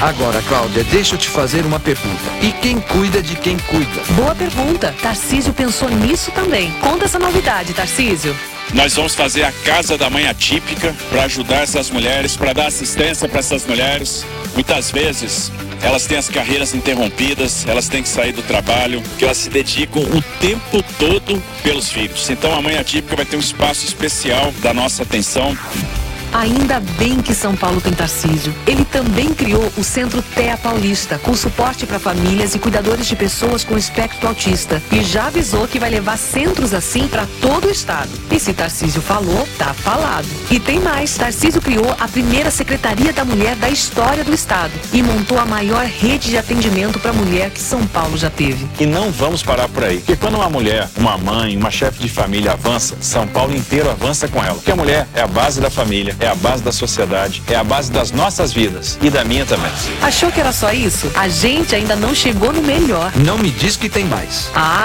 Agora, Cláudia, deixa eu te fazer uma pergunta. E quem cuida de quem cuida? Boa pergunta. Tarcísio pensou nisso também. Conta essa novidade, Tarcísio. Nós vamos fazer a Casa da Mãe Atípica para ajudar essas mulheres, para dar assistência para essas mulheres. Muitas vezes elas têm as carreiras interrompidas, elas têm que sair do trabalho, que elas se dedicam o tempo todo pelos filhos. Então a Mãe Atípica vai ter um espaço especial da nossa atenção. Ainda bem que São Paulo tem Tarcísio. Ele também criou o Centro TEA Paulista, com suporte para famílias e cuidadores de pessoas com espectro autista. E já avisou que vai levar centros assim para todo o estado. E se Tarcísio falou, tá falado. E tem mais, Tarcísio criou a primeira Secretaria da Mulher da história do estado e montou a maior rede de atendimento para mulher que São Paulo já teve. E não vamos parar por aí, porque quando uma mulher, uma mãe, uma chefe de família avança, São Paulo inteiro avança com ela. Porque a mulher é a base da família, é a base da sociedade, é a base das nossas vidas e da minha também. Achou que era só isso? A gente ainda não chegou no melhor. Não me diz que tem mais.